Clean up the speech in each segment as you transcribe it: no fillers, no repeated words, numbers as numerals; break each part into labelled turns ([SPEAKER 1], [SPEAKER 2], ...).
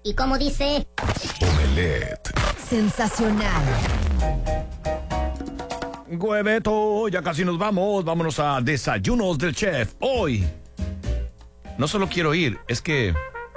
[SPEAKER 1] ¿Y cómo dice?
[SPEAKER 2] Omelette.
[SPEAKER 3] Sensacional.
[SPEAKER 2] Hueveto, ya casi nos vamos. Vámonos a Desayunos del Chef. Hoy, no solo quiero ir, es que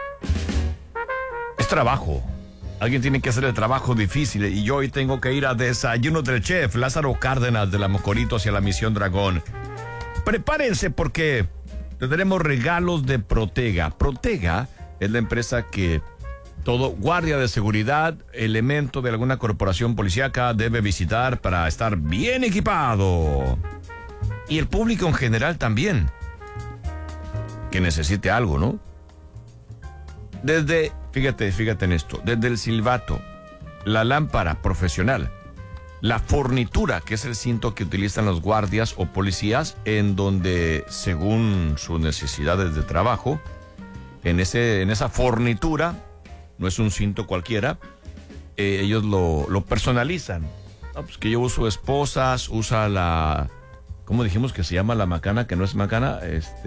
[SPEAKER 2] es trabajo. Alguien tiene que hacer el trabajo difícil y yo hoy tengo que ir a Desayunos del Chef Lázaro Cárdenas de la Mocorito hacia la Misión Dragón. Prepárense porque tendremos regalos de Protega. Protega es la empresa que todo guardia de seguridad, elemento de alguna corporación policíaca debe visitar para estar bien equipado. Y el público en general también, que necesite algo, ¿no? Fíjate en esto, desde el silbato, la lámpara profesional, la fornitura, que es el cinto que utilizan los guardias o policías, en donde, según sus necesidades de trabajo, en esa fornitura, no es un cinto cualquiera, ellos lo personalizan. No, pues que yo uso esposas, usa la... ¿Cómo dijimos que se llama la macana? Que no es macana,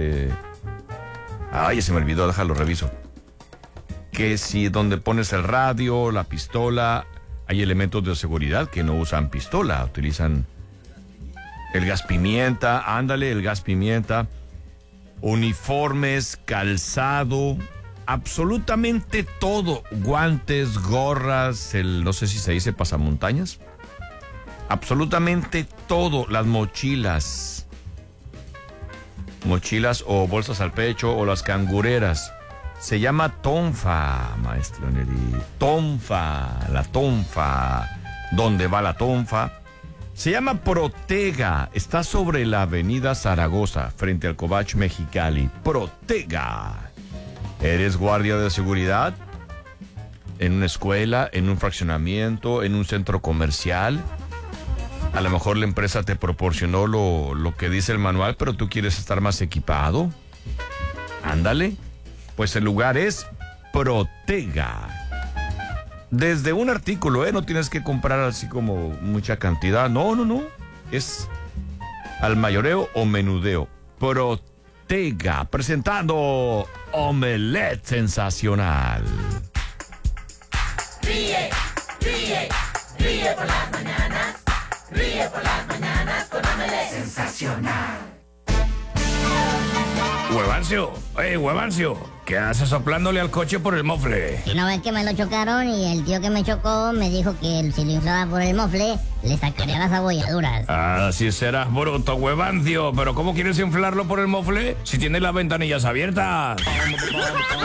[SPEAKER 2] Ay, se me olvidó, déjalo, reviso. Que si donde pones el radio, la pistola, hay elementos de seguridad que no usan pistola, utilizan el gas pimienta, el gas pimienta, uniformes, calzado, absolutamente todo, guantes, gorras, no sé si se dice pasamontañas, absolutamente todo, las mochilas o bolsas al pecho o las cangureras. Se llama tonfa, maestro Neri. Tonfa, la tonfa. ¿Dónde va la tonfa? Se llama Protega. Está sobre la avenida Zaragoza, frente al Covach Mexicali. Protega. ¿Eres guardia de seguridad? ¿En una escuela? ¿En un fraccionamiento? ¿En un centro comercial? A lo mejor la empresa te proporcionó lo que dice el manual, pero tú quieres estar más equipado. Ándale. Pues el lugar es Protega. Desde un artículo, no tienes que comprar así como mucha cantidad. No. Es al mayoreo o menudeo. Protega, presentando Omelette Sensacional.
[SPEAKER 4] Ríe por las mañanas. Ríe por las mañanas con Omelette Sensacional.
[SPEAKER 2] Huevancio, ¿qué haces soplándole al coche por el mofle?
[SPEAKER 1] Si no ves que me lo chocaron y el tío que me chocó me dijo que si lo inflaba por el mofle, le sacaría las abolladuras.
[SPEAKER 2] Así serás bruto, Huevancio. ¿Pero cómo quieres inflarlo por el mofle si tiene las ventanillas abiertas?